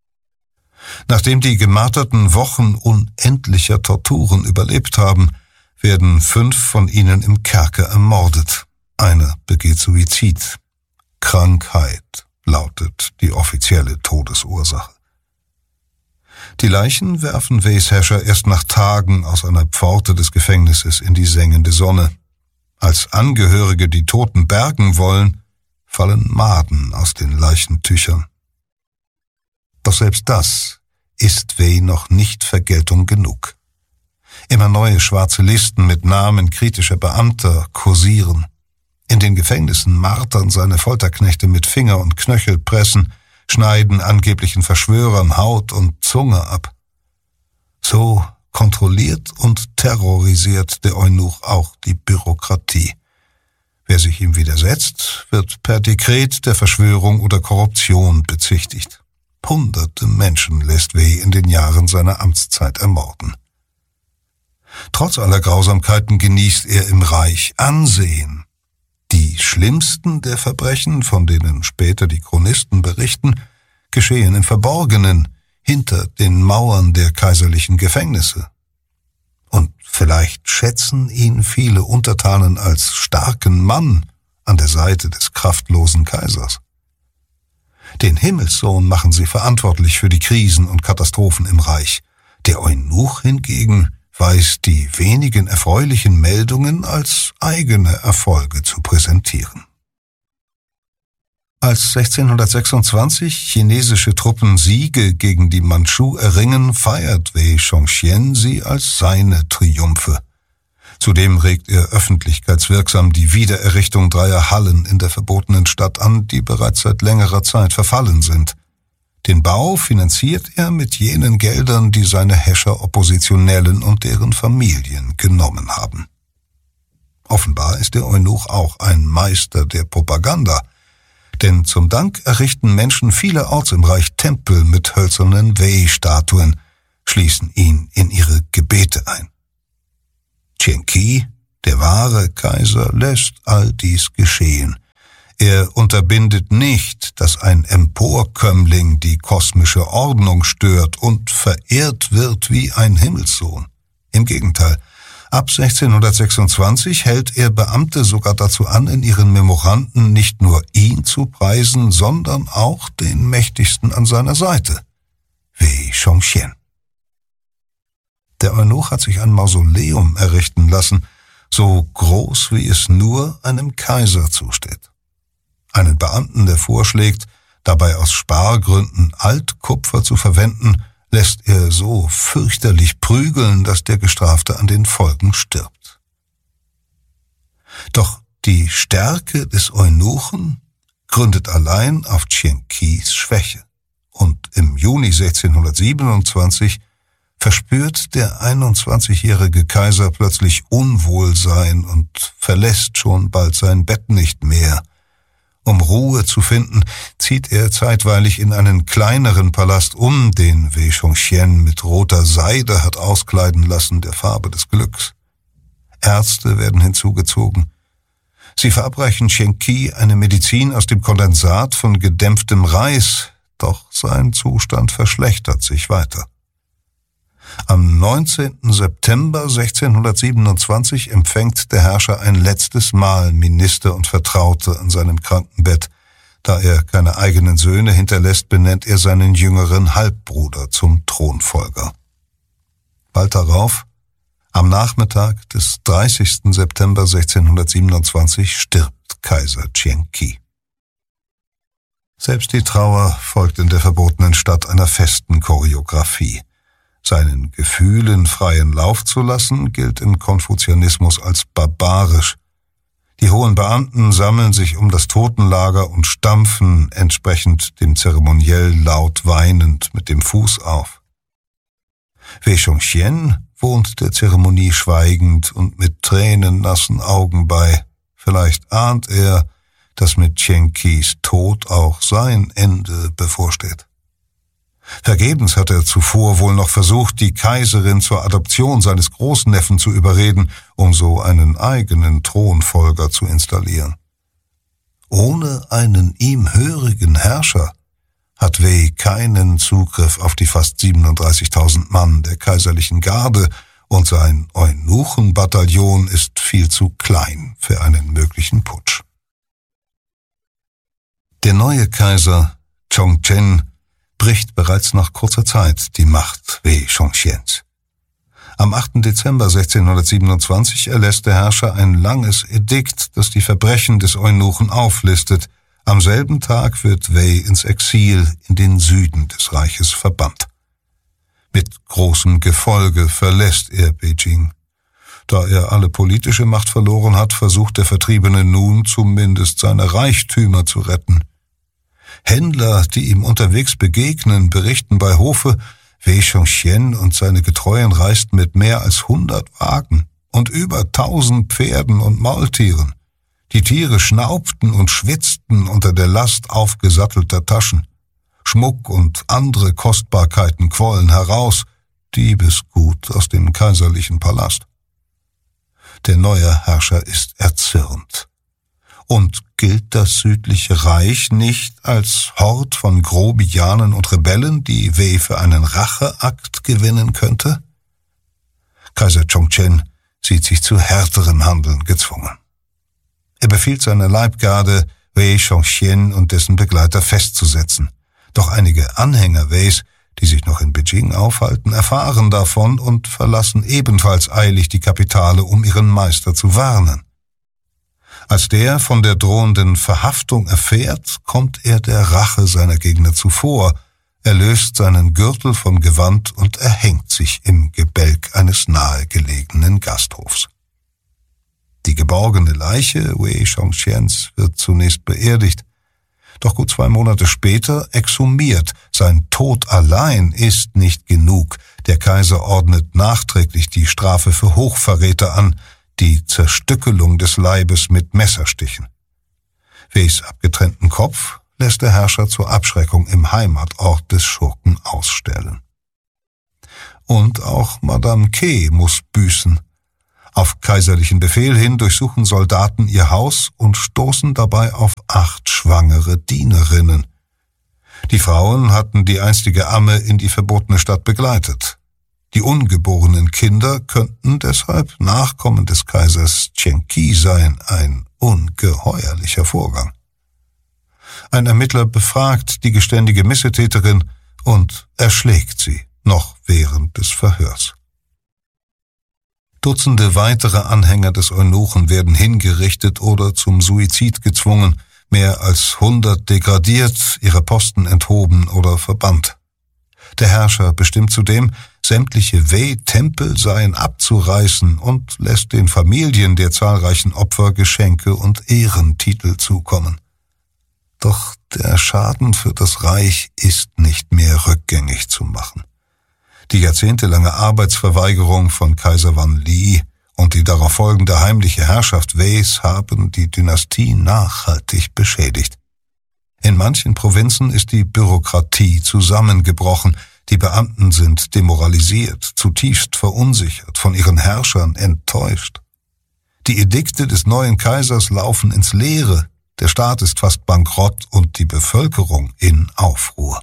Nachdem die Gemarterten Wochen unendlicher Torturen überlebt haben, werden fünf von ihnen im Kerker ermordet. Einer begeht Suizid. Krankheit lautet die offizielle Todesursache. Die Leichen werfen Weis Herrscher erst nach Tagen aus einer Pforte des Gefängnisses in die sengende Sonne. Als Angehörige die Toten bergen wollen, fallen Maden aus den Leichentüchern. Doch selbst das ist Wei noch nicht Vergeltung genug. Immer neue schwarze Listen mit Namen kritischer Beamter kursieren. In den Gefängnissen martern seine Folterknechte mit Finger- und Knöchelpressen, schneiden angeblichen Verschwörern Haut und Zunge ab. So kontrolliert und terrorisiert der Eunuch auch die Bürokratie. Wer sich ihm widersetzt, wird per Dekret der Verschwörung oder Korruption bezichtigt. Hunderte Menschen lässt Wei in den Jahren seiner Amtszeit ermorden. Trotz aller Grausamkeiten genießt er im Reich Ansehen. Die schlimmsten der Verbrechen, von denen später die Chronisten berichten, geschehen im Verborgenen, hinter den Mauern der kaiserlichen Gefängnisse. Und vielleicht schätzen ihn viele Untertanen als starken Mann an der Seite des kraftlosen Kaisers. Den Himmelssohn machen sie verantwortlich für die Krisen und Katastrophen im Reich. Der Eunuch hingegen weiß die wenigen erfreulichen Meldungen als eigene Erfolge zu präsentieren. Als sechzehnhundertsechsundzwanzig chinesische Truppen Siege gegen die Mandschu erringen, feiert Wei Chongqian sie als seine Triumphe. Zudem regt er öffentlichkeitswirksam die Wiedererrichtung dreier Hallen in der verbotenen Stadt an, die bereits seit längerer Zeit verfallen sind. Den Bau finanziert er mit jenen Geldern, die seine Häscher Oppositionellen und deren Familien genommen haben. Offenbar ist der Eunuch auch ein Meister der Propaganda, denn zum Dank errichten Menschen vielerorts im Reich Tempel mit hölzernen Wei-Statuen, schließen ihn in ihre Gebete ein. Qian Qi, der wahre Kaiser, lässt all dies geschehen. Er unterbindet nicht, dass ein Emporkömmling die kosmische Ordnung stört und verehrt wird wie ein Himmelssohn. Im Gegenteil, ab sechzehnhundertsechsundzwanzig hält er Beamte sogar dazu an, in ihren Memoranden nicht nur ihn zu preisen, sondern auch den Mächtigsten an seiner Seite. Wei Chongqian. Der Eunuch hat sich ein Mausoleum errichten lassen, so groß wie es nur einem Kaiser zusteht. Einen Beamten, der vorschlägt, dabei aus Spargründen Altkupfer zu verwenden, lässt er so fürchterlich prügeln, dass der Gestrafte an den Folgen stirbt. Doch die Stärke des Eunuchen gründet allein auf Qian-Qis Schwäche. Und im Juni sechzehnhundertsiebenundzwanzig verspürt der einundzwanzigjährige Kaiser plötzlich Unwohlsein und verlässt schon bald sein Bett nicht mehr. Um Ruhe zu finden, zieht er zeitweilig in einen kleineren Palast um, den Wei Chongqian mit roter Seide hat auskleiden lassen, der Farbe des Glücks. Ärzte werden hinzugezogen. Sie verabreichen Qian-Qi eine Medizin aus dem Kondensat von gedämpftem Reis, doch sein Zustand verschlechtert sich weiter. Am neunzehnten September sechzehnhundertsiebenundzwanzig empfängt der Herrscher ein letztes Mal Minister und Vertraute an seinem Krankenbett. Da er keine eigenen Söhne hinterlässt, benennt er seinen jüngeren Halbbruder zum Thronfolger. Bald darauf, am Nachmittag des dreißigsten September sechzehnhundertsiebenundzwanzig, stirbt Kaiser Qian-Qi. Selbst die Trauer folgt in der verbotenen Stadt einer festen Choreografie. Seinen Gefühlen freien Lauf zu lassen, gilt im Konfuzianismus als barbarisch. Die hohen Beamten sammeln sich um das Totenlager und stampfen entsprechend dem Zeremoniell laut weinend mit dem Fuß auf. Wei Chongqian wohnt der Zeremonie schweigend und mit tränennassen Augen bei. Vielleicht ahnt er, dass mit Qian-Qis Tod auch sein Ende bevorsteht. Vergebens hat er zuvor wohl noch versucht, die Kaiserin zur Adoption seines Großneffen zu überreden, um so einen eigenen Thronfolger zu installieren. Ohne einen ihm hörigen Herrscher hat Wei keinen Zugriff auf die fast siebenunddreißigtausend Mann der kaiserlichen Garde und sein Eunuchenbataillon ist viel zu klein für einen möglichen Putsch. Der neue Kaiser Chongzhen bricht bereits nach kurzer Zeit die Macht Wei Chongqians. Am achten Dezember sechzehnhundertsiebenundzwanzig erlässt der Herrscher ein langes Edikt, das die Verbrechen des Eunuchen auflistet. Am selben Tag wird Wei ins Exil in den Süden des Reiches verbannt. Mit großem Gefolge verlässt er Beijing. Da er alle politische Macht verloren hat, versucht der Vertriebene nun zumindest seine Reichtümer zu retten. Händler, die ihm unterwegs begegnen, berichten bei Hofe, Wei Chongqian und seine Getreuen reisten mit mehr als hundert Wagen und über tausend Pferden und Maultieren. Die Tiere schnaubten und schwitzten unter der Last aufgesattelter Taschen. Schmuck und andere Kostbarkeiten quollen heraus, Diebesgut aus dem kaiserlichen Palast. Der neue Herrscher ist erzürnt. Und gilt das südliche Reich nicht als Hort von Grobianen und Rebellen, die Wei für einen Racheakt gewinnen könnte? Kaiser Chongzhen sieht sich zu härterem Handeln gezwungen. Er befiehlt seiner Leibgarde, Wei Chongqian und dessen Begleiter festzusetzen. Doch einige Anhänger Weis, die sich noch in Beijing aufhalten, erfahren davon und verlassen ebenfalls eilig die Kapitale, um ihren Meister zu warnen. Als der von der drohenden Verhaftung erfährt, kommt er der Rache seiner Gegner zuvor. Er löst seinen Gürtel vom Gewand und erhängt sich im Gebälk eines nahegelegenen Gasthofs. Die geborgene Leiche Wei Chongqians wird zunächst beerdigt, doch gut zwei Monate später exhumiert. Sein Tod allein ist nicht genug. Der Kaiser ordnet nachträglich die Strafe für Hochverräter an, die Zerstückelung des Leibes mit Messerstichen. Weis abgetrennten Kopf lässt der Herrscher zur Abschreckung im Heimatort des Schurken ausstellen. Und auch Madame Ke muss büßen. Auf kaiserlichen Befehl hin durchsuchen Soldaten ihr Haus und stoßen dabei auf acht schwangere Dienerinnen. Die Frauen hatten die einstige Amme in die verbotene Stadt begleitet. Die ungeborenen Kinder könnten deshalb Nachkommen des Kaisers Qian-Qi sein, ein ungeheuerlicher Vorgang. Ein Ermittler befragt die geständige Missetäterin, und erschlägt sie noch während des Verhörs. Dutzende weitere Anhänger des Eunuchen werden hingerichtet oder zum Suizid gezwungen, mehr als hundert degradiert, ihre Posten enthoben oder verbannt. Der Herrscher bestimmt zudem, sämtliche Wei-Tempel seien abzureißen und lässt den Familien der zahlreichen Opfer Geschenke und Ehrentitel zukommen. Doch der Schaden für das Reich ist nicht mehr rückgängig zu machen. Die jahrzehntelange Arbeitsverweigerung von Kaiser Wan Li und die darauf folgende heimliche Herrschaft Weis haben die Dynastie nachhaltig beschädigt. In manchen Provinzen ist die Bürokratie zusammengebrochen, die Beamten sind demoralisiert, zutiefst verunsichert, von ihren Herrschern enttäuscht. Die Edikte des neuen Kaisers laufen ins Leere, der Staat ist fast bankrott und die Bevölkerung in Aufruhr.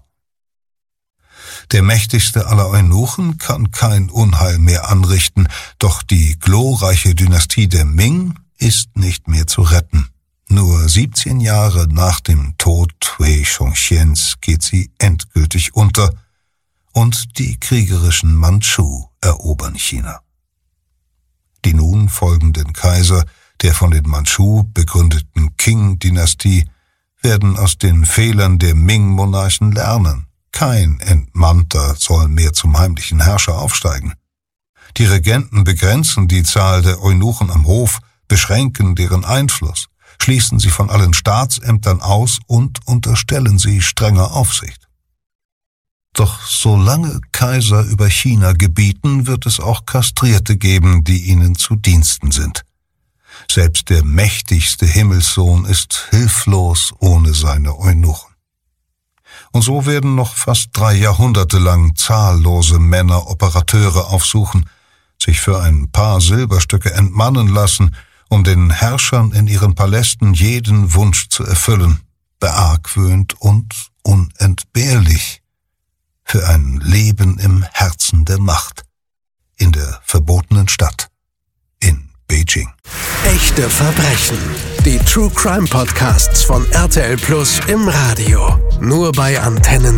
Der mächtigste aller Eunuchen kann kein Unheil mehr anrichten, doch die glorreiche Dynastie der Ming ist nicht mehr zu retten. Nur siebzehn Jahre nach dem Tod Wei Chongqians geht sie endgültig unter und die kriegerischen Mandschu erobern China. Die nun folgenden Kaiser der von den Mandschu begründeten Qing-Dynastie werden aus den Fehlern der Ming-Monarchen lernen. Kein Entmannter soll mehr zum heimlichen Herrscher aufsteigen. Die Regenten begrenzen die Zahl der Eunuchen am Hof, beschränken deren Einfluss, schließen sie von allen Staatsämtern aus und unterstellen sie strenger Aufsicht. Doch solange Kaiser über China gebieten, wird es auch Kastrierte geben, die ihnen zu Diensten sind. Selbst der mächtigste Himmelssohn ist hilflos ohne seine Eunuchen. Und so werden noch fast drei Jahrhunderte lang zahllose Männer Operateure aufsuchen, sich für ein paar Silberstücke entmannen lassen, um den Herrschern in ihren Palästen jeden Wunsch zu erfüllen, beargwöhnt und unentbehrlich für ein Leben im Herzen der Macht, in der verbotenen Stadt, in Beijing. Echte Verbrechen. Die True Crime Podcasts von R T L Plus im Radio. Nur bei Antennen